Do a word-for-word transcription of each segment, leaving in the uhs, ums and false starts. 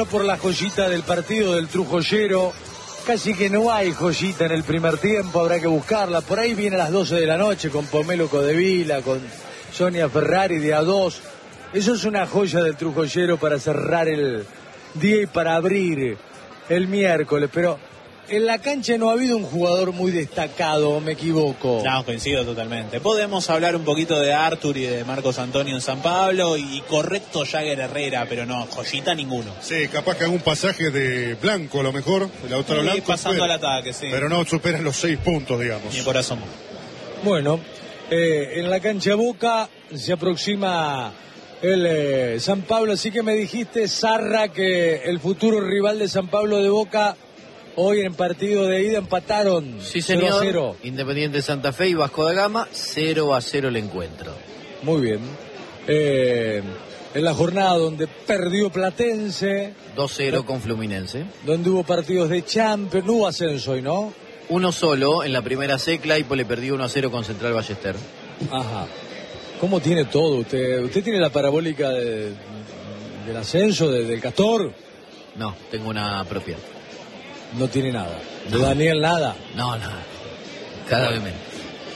no por la joyita del partido del Trujollero. Casi que no hay joyita en el primer tiempo, habrá que buscarla. Por ahí viene a las doce de la noche con Pomelo Codevila, con Sonia Ferrari de A dos. Eso es una joya del Trujollero para cerrar el día y para abrir el miércoles. Pero en la cancha no ha habido un jugador muy destacado, ¿me equivoco? No, coincido totalmente. Podemos hablar un poquito de Artur y de Marcos Antonio en San Pablo y correcto Jagger Herrera, pero no, joyita ninguno. Sí, capaz que algún pasaje de Blanco a lo mejor, el autor Sí, Blanco. pasando supera, al ataque, sí. Pero no superan los seis puntos, digamos. Ni el corazón. Bueno, eh, en la cancha Boca se aproxima el eh, San Pablo, así que me dijiste, Zarra, que el futuro rival de San Pablo de Boca hoy en partido de ida empataron. Sí, señor. cero a cero. Independiente Santa Fe y Vasco da Gama, cero a cero el encuentro. Muy bien. Eh, en la jornada donde perdió Platense. dos cero con Fluminense. Donde hubo partidos de Champions, no hubo ascenso hoy, ¿no? Uno solo en la primera C, Claypole le perdió uno a cero con Central Ballester. Ajá. ¿Cómo tiene todo usted? ¿Usted tiene la parabólica de, del ascenso, de, del Castor? No, tengo una propia. No tiene nada. ¿De No. Daniel nada? No, nada. Cada vez menos.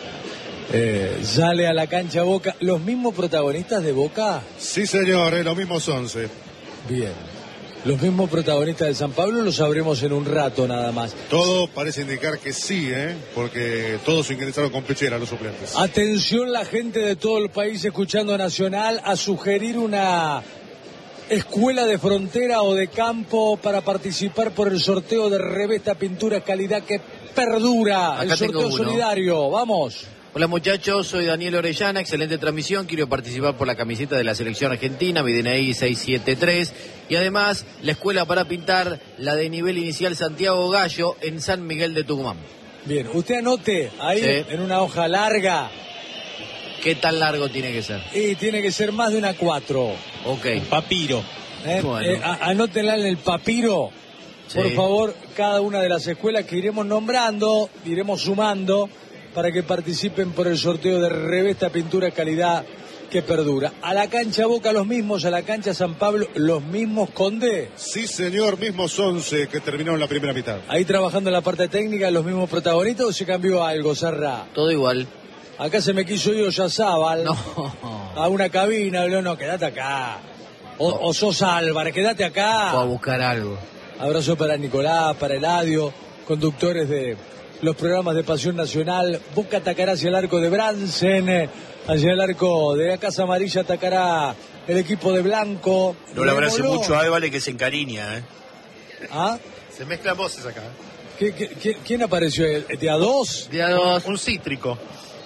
Eh, sale a la cancha Boca. ¿Los mismos protagonistas de Boca? Sí, señor, eh, los mismos once. Bien. Los mismos protagonistas de San Pablo lo sabremos en un rato nada más. Todo parece indicar que sí, ¿eh? Porque todos ingresaron con pechera los suplentes. Atención la gente de todo el país escuchando Nacional a sugerir una escuela de frontera o de campo para participar por el sorteo de Revesta Pinturas Calidad que perdura. Acá el tengo sorteo uno. solidario. Vamos. Hola muchachos, soy Daniel Orellana, excelente transmisión, quiero participar por la camiseta de la selección argentina, mi D N I seis siete tres, y además la escuela para pintar, la de nivel inicial Santiago Gallo, en San Miguel de Tucumán. Bien, usted anote ahí Sí. en una hoja larga ¿Qué tan largo tiene que ser? y tiene que ser más de una cuatro. Ok. Papiro. ¿eh? Bueno. Eh, a- anótenla en el papiro, Sí. por favor, cada una de las escuelas que iremos nombrando, iremos sumando para que participen por el sorteo de Revesta Pintura Calidad que perdura. A la cancha Boca los mismos, a la cancha San Pablo los mismos, Conde. Sí, señor, mismos once que terminaron la primera mitad. Ahí trabajando en la parte técnica, los mismos protagonistas, ¿o se cambió algo, Sarra? Todo igual. Acá se me quiso ir Oyazábal No. a una cabina, no, no, quédate acá. O, o sos Álvarez, quédate acá. Voy a buscar algo. Abrazo para Nicolás, para Eladio, conductores de los programas de Pasión Nacional. Boca atacará hacia el arco de Bransen, eh, hacia el arco de la Casa Amarilla atacará el equipo de Blanco. No le abrace Remoló. mucho a Álvarez que se encariña, ¿eh? ¿Ah? Se mezclan voces acá. ¿Qué, qué, qué- quién apareció? ¿De a dos? Día dos. Un cítrico.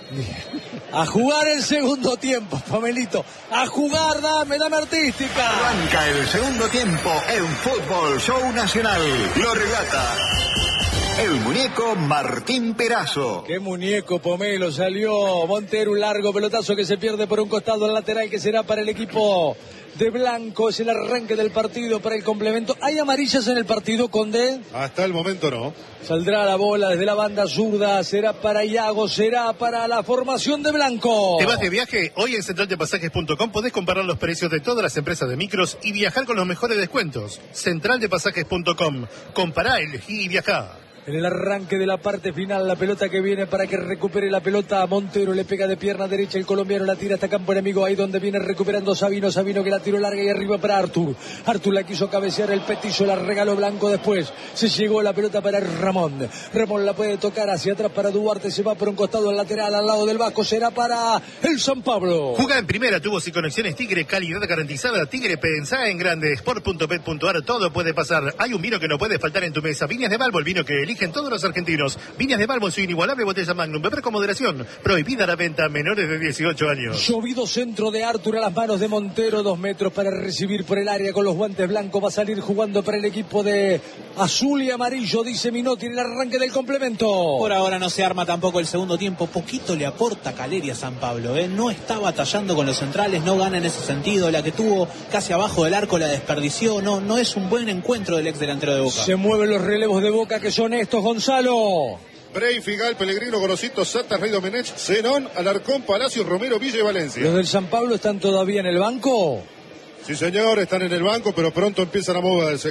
A jugar el segundo tiempo, Pamelito. A jugar, dame, dame artística. Arranca el segundo tiempo en Fútbol Show Nacional. Lo relata el muñeco Martín Perazo. Qué muñeco, Pomelo, salió Montero, un largo pelotazo que se pierde por un costado al lateral que será para el equipo de Blanco. Es el arranque del partido para el complemento. ¿Hay amarillas en el partido, Conde? Hasta el momento no. Saldrá la bola desde la banda zurda, será para Iago, será para la formación de Blanco. ¿Te vas de viaje? Hoy en central de pasajes punto com podés comparar los precios de todas las empresas de micros y viajar con los mejores descuentos. central de pasajes punto com. Compará, elegí y viajá. En el arranque de la parte final, la pelota que viene para que recupere la pelota. Montero le pega de pierna derecha, el colombiano la tira hasta campo enemigo, ahí donde viene recuperando Sabino, Sabino que la tiró larga y arriba para Artur. Artur la quiso cabecear, el petizo la regaló Blanco después. Se llegó la pelota para Ramón. Ramón la puede tocar hacia atrás para Duarte, se va por un costado al lateral al lado del Vasco, será para el San Pablo. Jugá en primera, tubos y conexiones Tigre, calidad garantizada. Tigre, pensá en grande. Sport punto bet punto ar, todo puede pasar. Hay un vino que no puede faltar en tu mesa. Viñas de Balbo, el vino que eligen todos los argentinos. Viñas de Balbo, su inigualable botella Magnum. Beber con moderación. Prohibida la venta a menores de dieciocho años. Llovido centro de Artur a las manos de Montero, dos metros para recibir por el área con los guantes blancos. Va a salir jugando para el equipo de azul y amarillo, dice Minotti en el arranque del complemento. Por ahora no se arma tampoco el segundo tiempo. Poquito le aporta Caleri a San Pablo, ¿eh? No está batallando con los centrales, no gana en ese sentido. La que tuvo casi abajo del arco la desperdició. No, no es un buen encuentro del ex delantero de Boca. Se mueven los relevos de Boca que son estos, Gonzalo. Bray, Figal, Pellegrino, Gorosito, Sata, Rey Domenech, Zenón, Alarcón, Palacio, Romero, Villa y Valencia. ¿Los del San Pablo están todavía en el banco? Sí, señor, están en el banco, pero pronto empiezan a moverse.